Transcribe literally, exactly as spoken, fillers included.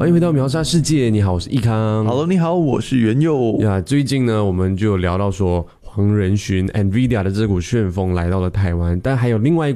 欢迎回到秒杀世界，你好，我是易康。 Hello， 你好，我是元佑。 呀，最近呢，我们就有聊到说黄仁勋 NVIDIA 的这股旋风来到了台湾，但还有另外一